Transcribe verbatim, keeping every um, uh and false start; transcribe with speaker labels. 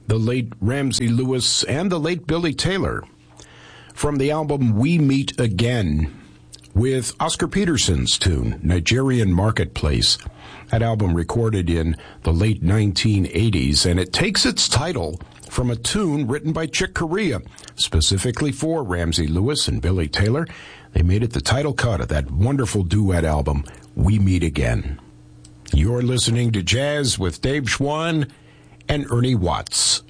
Speaker 1: the late Ramsey Lewis and the late Billy Taylor, from the album We Meet Again, with Oscar Peterson's tune, Nigerian Marketplace. That album recorded in the late nineteen eighties, and it takes its title from a tune written by Chick Corea, specifically for Ramsey Lewis and Billy Taylor. They made it the title cut of that wonderful duet album, We Meet Again. You're listening to Jazz with Dave Schwann and Ernie Watts.